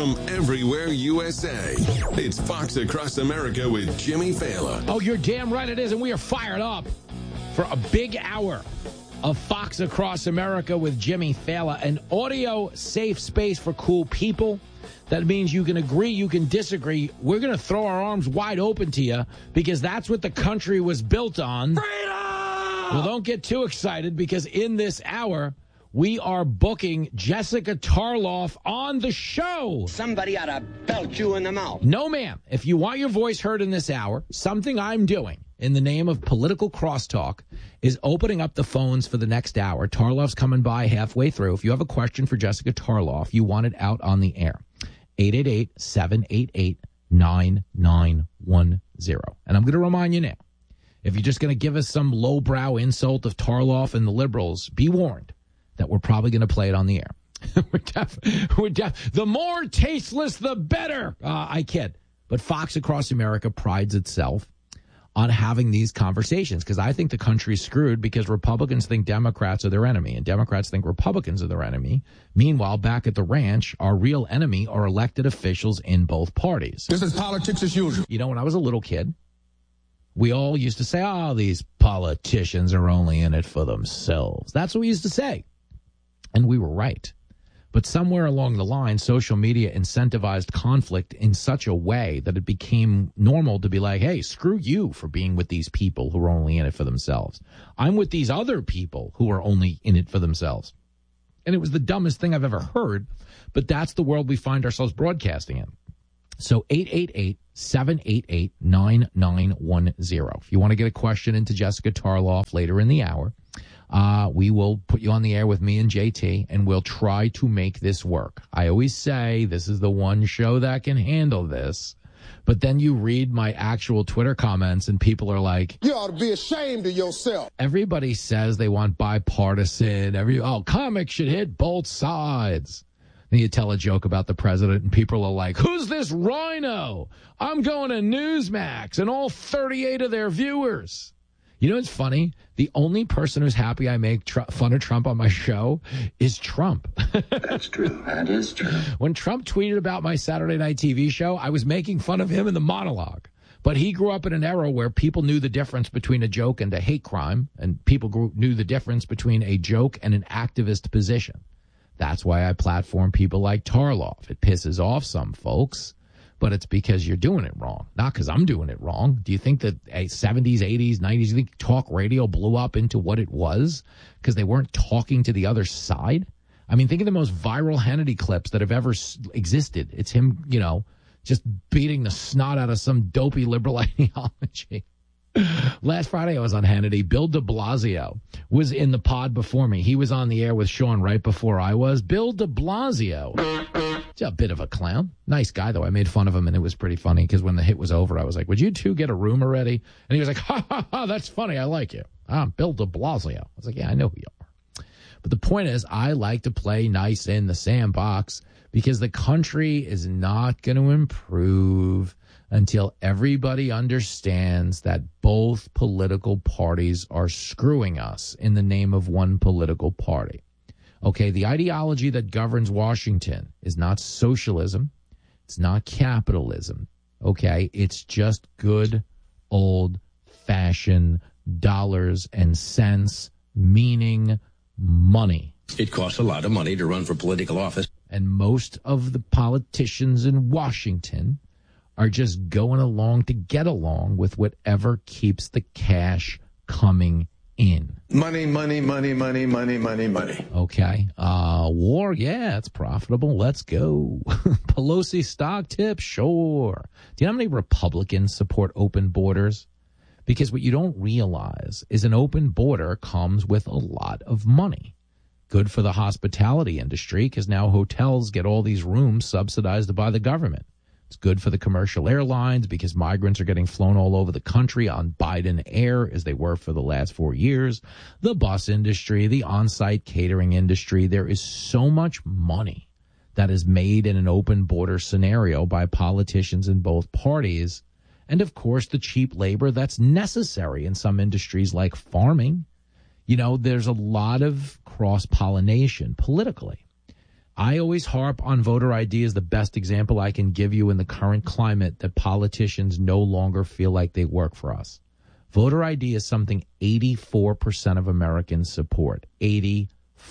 from everywhere USA. It's Fox Across America with Jimmy Fallon. Oh, you're damn right it is, and we are fired up for a big hour of Fox Across America with Jimmy Fallon, an audio safe space for cool people. That means you can agree, you can disagree. We're going to throw our arms wide open to you because that's what the country was built on. Freedom! Well, don't get too excited because in this hour, we are booking Jessica Tarloff on the show. Somebody ought to belt you in the mouth. No, ma'am. If you want your voice heard in this hour, something I'm doing in the name of political crosstalk is opening up the phones for the next hour. Tarloff's coming by halfway through. If you have a question for Jessica Tarloff, you want it out on the air. 888-788-9910. And I'm going to remind you now, if you're just going to give us some lowbrow insult of Tarloff and the liberals, be warned that we're probably going to play it on the air. The more tasteless, the better. I kid. But Fox Across America prides itself on having these conversations because I think the country's screwed because Republicans think Democrats are their enemy and Democrats think Republicans are their enemy. Meanwhile, back at the ranch, our real enemy are elected officials in both parties. This is politics as usual. You know, when I was a little kid, we all used to say, oh, these politicians are only in it for themselves. That's what we used to say. And we were right. But somewhere along the line, social media incentivized conflict in such a way that it became normal to be like, hey, screw you for being with these people who are only in it for themselves. I'm with these other people who are only in it for themselves. And it was the dumbest thing I've ever heard, but that's the world we find ourselves broadcasting in. So 888-788-9910. If you want to get a question into Jessica Tarloff later in the hour, we will put you on the air with me and JT, and we'll try to make this work. I always say this is the one show that can handle this, but then you read my actual Twitter comments, and people are like, you ought to be ashamed of yourself. Everybody says they want bipartisan. Comics should hit both sides. Then you tell a joke about the president, and people are like, who's this rhino? I'm going to Newsmax and all 38 of their viewers. You know what's funny? The only person who's happy I make fun of Trump on my show is Trump. That's true. That is true. When Trump tweeted about my Saturday night TV show, I was making fun of him in the monologue. But he grew up in an era where people knew the difference between a joke and a hate crime, and people knew the difference between a joke and an activist position. That's why I platform people like Tarloff. It pisses off some folks, but it's because you're doing it wrong, not because I'm doing it wrong. Do you think that 70s, 80s, 90s, you think talk radio blew up into what it was because they weren't talking to the other side? I mean, think of the most viral Hannity clips that have ever existed. It's him, just beating the snot out of some dopey liberal ideology. Last Friday I was on Hannity. Bill de Blasio was in the pod before me. He was on the air with Sean right before I was. Bill de Blasio, a bit of a clown. Nice guy, though. I made fun of him, and it was pretty funny because when the hit was over, I was like, would you two get a room already? And he was like, ha, ha, ha, that's funny. I like you. I'm Bill de Blasio. I was like, yeah, I know who you are. But the point is, I like to play nice in the sandbox because the country is not going to improve until everybody understands that both political parties are screwing us in the name of one political party. Okay, the ideology that governs Washington is not socialism. It's not capitalism. Okay, it's just good old-fashioned dollars and cents, meaning money. It costs a lot of money to run for political office. And most of the politicians in Washington are just going along to get along with whatever keeps the cash coming in. Money, money, money, money, money, money, money. Okay. War, yeah, it's profitable. Let's go. Pelosi stock tip, sure. Do you know how many Republicans support open borders? Because what you don't realize is an open border comes with a lot of money. Good for the hospitality industry because now hotels get all these rooms subsidized by the government. It's good for the commercial airlines because migrants are getting flown all over the country on Biden Air as they were for the last 4 years. The bus industry, the on-site catering industry, there is so much money that is made in an open border scenario by politicians in both parties. And, of course, the cheap labor that's necessary in some industries like farming. You know, there's a lot of cross-pollination politically. I always harp on voter ID as the best example I can give you in the current climate that politicians no longer feel like they work for us. Voter ID is something 84% of Americans support. 84%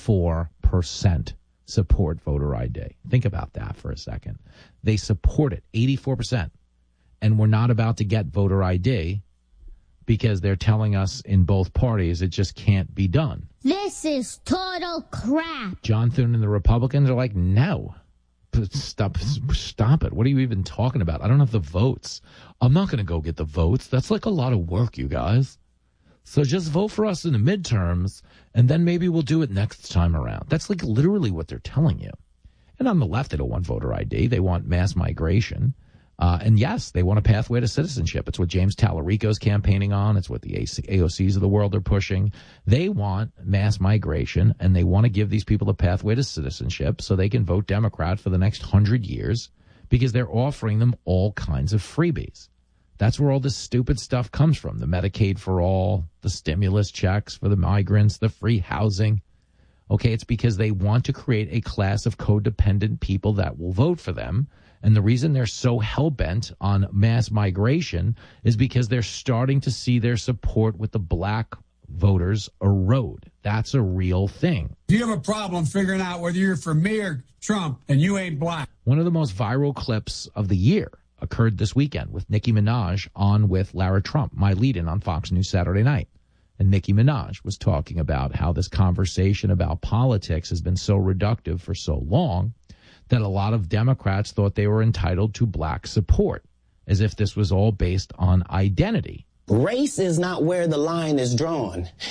support voter ID. Think about that for a second. They support it, 84%. And we're not about to get voter ID because they're telling us in both parties it just can't be done. This is total crap. John Thune and the Republicans are like, no, stop it. What are you even talking about? I don't have the votes. I'm not going to go get the votes. That's like a lot of work, you guys. So just vote for us in the midterms, and then maybe we'll do it next time around. That's like literally what they're telling you. And on the left, they don't want voter ID. They want mass migration. And yes, they want a pathway to citizenship. It's what James Tallarico's campaigning on. It's what the AOCs of the world are pushing. They want mass migration, and they want to give these people a pathway to citizenship so they can vote Democrat for the next 100 years because they're offering them all kinds of freebies. That's where all this stupid stuff comes from. The Medicaid for all, the stimulus checks for the migrants, the free housing. Okay, it's because they want to create a class of codependent people that will vote for them. And the reason they're so hell-bent on mass migration is because they're starting to see their support with the black voters erode. That's a real thing. If you have a problem figuring out whether you're for me or Trump and you ain't black. One of the most viral clips of the year occurred this weekend with Nicki Minaj on with Lara Trump, my lead-in on Fox News Saturday night. And Nicki Minaj was talking about how this conversation about politics has been so reductive for so long that a lot of Democrats thought they were entitled to black support, as if this was all based on identity. Race is not where the line is drawn.